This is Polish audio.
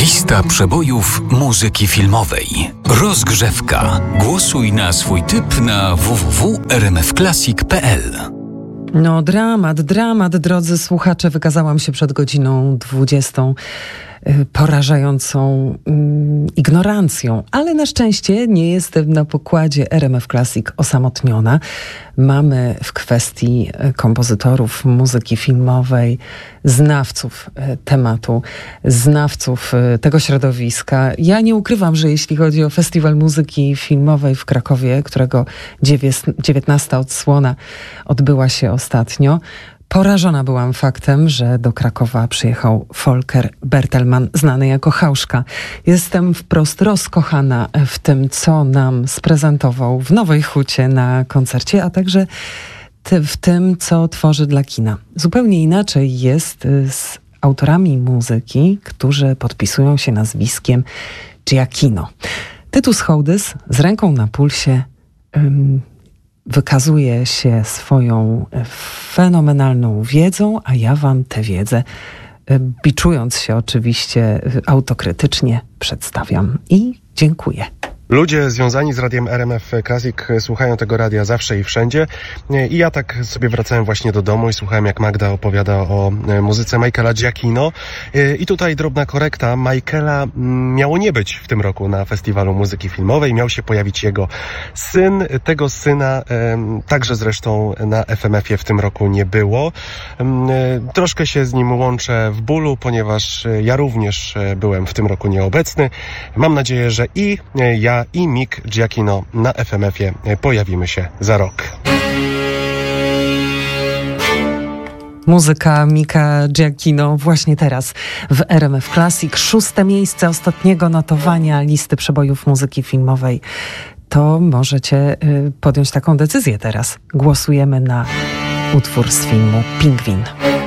Lista przebojów muzyki filmowej. Rozgrzewka. Głosuj na swój typ na www.rmfclassic.pl. No dramat, drodzy słuchacze. Wykazałam się przed godziną 20 porażającą ignorancją, ale na szczęście nie jestem na pokładzie RMF Classic osamotniona. Mamy w kwestii kompozytorów muzyki filmowej, znawców tematu, znawców tego środowiska. Ja nie ukrywam, że jeśli chodzi o Festiwal Muzyki Filmowej w Krakowie, którego 19. odsłona odbyła się ostatnio, porażona byłam faktem, że do Krakowa przyjechał Volker Bertelmann, znany jako Hauszka. Jestem wprost rozkochana w tym, co nam sprezentował w Nowej Hucie na koncercie, a także w tym, co tworzy dla kina. Zupełnie inaczej jest z autorami muzyki, którzy podpisują się nazwiskiem Giacchino. Tytus Hołdys z ręką na pulsie wykazuje się swoją fenomenalną wiedzą, a ja wam tę wiedzę, biczując się oczywiście autokrytycznie, przedstawiam i dziękuję. Ludzie związani z radiem RMF Classic słuchają tego radia zawsze i wszędzie. I ja tak sobie wracałem właśnie do domu i słuchałem, jak Magda opowiada o muzyce Michaela Giacchino. I tutaj drobna korekta. Michaela miało nie być w tym roku na Festiwalu Muzyki Filmowej. Miał się pojawić jego syn. Tego syna także zresztą na FMF-ie w tym roku nie było. Troszkę się z nim łączę w bólu, ponieważ ja również byłem w tym roku nieobecny. Mam nadzieję, że i ja, i Mick Giacchino na FMF-ie pojawimy się za rok. Muzyka Micka Giacchino właśnie teraz w RMF Classic. 6. miejsce ostatniego notowania listy przebojów muzyki filmowej. To możecie podjąć taką decyzję teraz. Głosujemy na utwór z filmu Pingwin.